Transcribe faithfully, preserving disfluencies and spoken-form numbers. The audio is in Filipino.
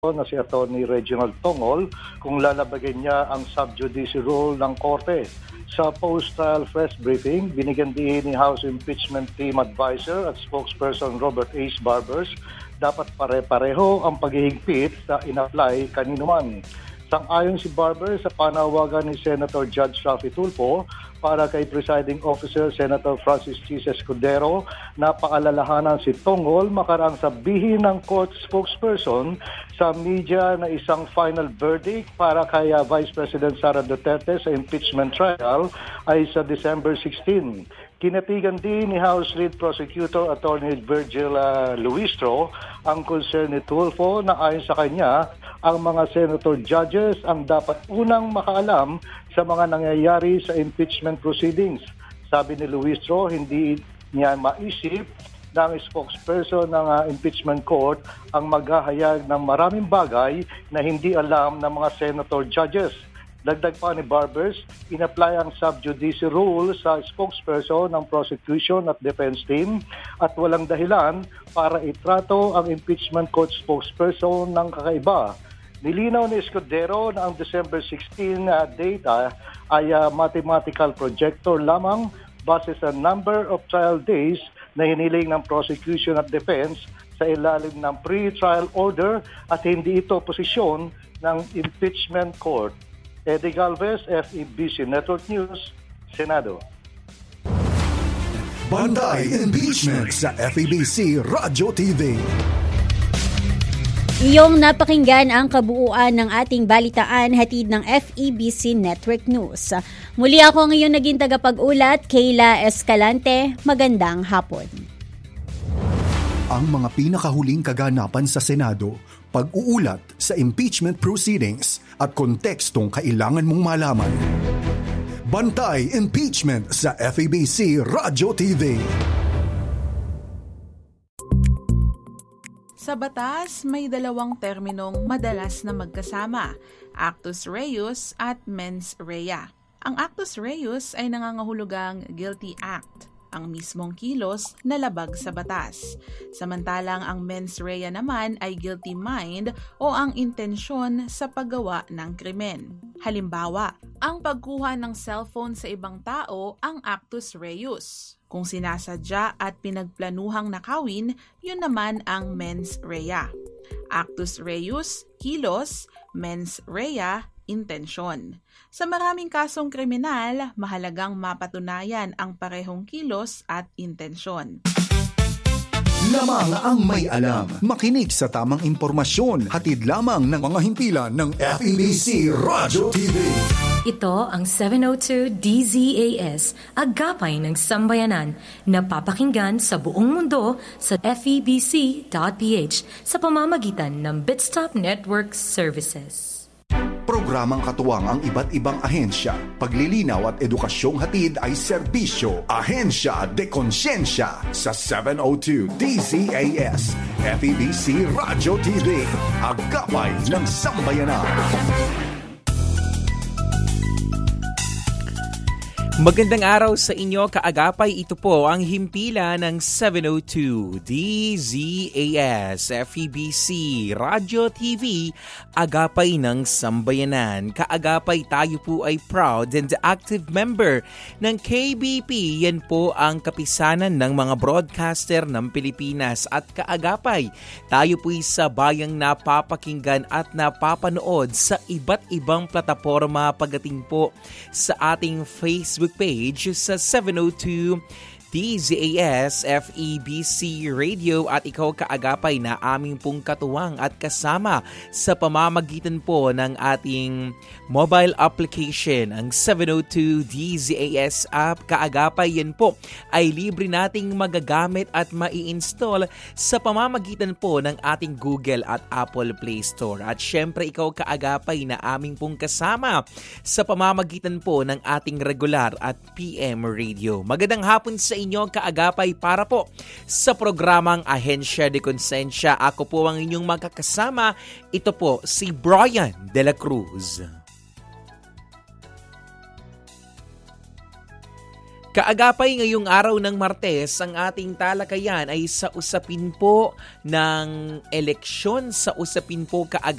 na si Attorney Reginald Tongol kung lalabagin niya ang sub judice rule ng Korte. Sa post-trial press briefing, binigyan din ni House Impeachment Team Advisor at spokesperson Robert Ace Barbers dapat pare-pareho ang paghihigpit na in-apply kanino man. Sang-ayon si Barber sa panawagan ni Senator Judge Raffy Tulfo para kay Presiding Officer Senator Francis Chis Escudero na paalalahanan si Tongol makarang sabihin ng court spokesperson sa media na isang final verdict para kay Vice President Sara Duterte sa impeachment trial ay sa December sixteenth. Kinatigan din ni House Lead Prosecutor Attorney Virgil uh, Luistro ang concern ni Tulfo na ayon sa kanya, ang mga senator judges ang dapat unang makaalam sa mga nangyayari sa impeachment proceedings. Sabi ni Luistro, hindi niya maisip na ang spokesperson ng uh, impeachment court ang maghahayag ng maraming bagay na hindi alam ng mga senator judges. Dagdag pa ni Barbers, in-apply ang sub judice rule sa spokesperson ng prosecution at defense team at walang dahilan para itrato ang impeachment court spokesperson ng kakaiba. Nilinaw ni Escudero na ang December sixteenth uh, data ay uh, mathematical projector lamang base sa number of trial days na hiniling ng prosecution at defense sa ilalim ng pre-trial order at hindi ito posisyon ng impeachment court. Eddie Galvez, F E B C Network News, Senado. Bantay Impeachment sa F E B C Radyo T V. Iyong napakinggan ang kabuuan ng ating balitaan hatid ng F E B C Network News. Muli ako ngayon naging tagapag-ulat, Kayla Escalante. Magandang hapon. Ang mga pinakahuling kaganapan sa Senado, pag-uulat sa impeachment proceedings at kontekstong kailangan mong malaman. Bantay Impeachment sa F E B C Radyo T V. Sa batas, may dalawang terminong madalas na magkasama, actus reus at mens rea. Ang actus reus ay nangangahulugang guilty act, ang mismong kilos na labag sa batas. Samantalang ang mens rea naman ay guilty mind o ang intensyon sa paggawa ng krimen. Halimbawa, ang pagkuha ng cellphone sa ibang tao ang actus reus. Kung sinasadya at pinagplanuhang nakawin, yun naman ang mens rea. Actus reus, kilos, mens rea, intensyon. Sa maraming kasong kriminal, mahalagang mapatunayan ang parehong kilos at intensyon. Lamang ang may alam. Makinig sa tamang impormasyon. Hatid lamang ng mga himpilan ng F E B C Radyo T V. Ito ang seven oh two D Z A S, Agapay ng Sambayanan, na papakinggan sa buong mundo sa F E B C dot P H sa pamamagitan ng Bitstop Network Services. Programang katuwang ang iba't ibang ahensya. Paglilinaw at edukasyong hatid ay serbisyo. Ahensya de Konsyensya sa seven oh two D Z A S. F E B C Radyo T V. Agapay ng Sambayanan. Magandang araw sa inyo, kaagapay. Ito po ang himpila ng seven oh two D Z A S, F E B C Radyo T V, Agapay ng Sambayanan. Kaagapay, tayo po ay proud and active member ng K B P. Yan po ang kapisanan ng mga broadcaster ng Pilipinas. At kaagapay, tayo po ay sa bayang napapakinggan at napapanood sa iba't ibang plataforma pagdating po sa ating Facebook page sa seven oh two D Z A S F E B C Radio at ikaw kaagapay na aming pong katuwang at kasama sa pamamagitan po ng ating mobile application, ang seven oh two D Z A S app. Kaagapay, yan po ay libre nating magagamit at mai-install sa pamamagitan po ng ating Google at Apple Play Store. At syempre ikaw kaagapay na aming pong kasama sa pamamagitan po ng ating regular at P M radio. Magandang hapon sa inyo kaagapay para po sa programang Ahensya de Konsensya. Ako po ang inyong magkakasama. Ito po si Brian De La Cruz. Kaagapay ngayong araw ng Martes, ang ating talakayan ay sa usapin po ng eleksyon, sa usapin po kaagapay